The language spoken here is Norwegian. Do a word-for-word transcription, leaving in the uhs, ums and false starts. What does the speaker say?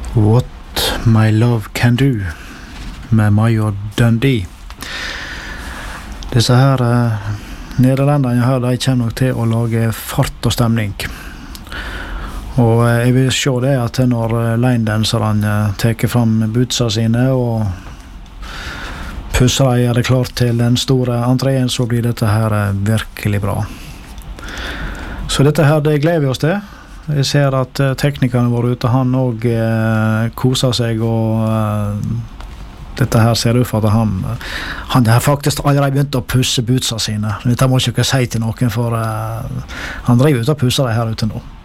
What My Love Can Do med Major Dundee. Disse her eh, nederlenderne her, de kommer nok til å lage fart og stemning. Og eh, jeg vil se det at når eh, line-danserne eh, teker fram bootsa sine og pusser de gjør det klart til den store entreen, så blir dette her eh, virkelig bra. Så dette her, det gleder vi oss til. Jeg ser at uh, teknikerne våre ute, han også uh, koser seg, og uh, dette her ser ut for at han, uh, han har faktisk allerede begynt å pusse bootsa sine. Dette må ikke jeg si til noen, for uh, han driver ut og pusser det her ute nå.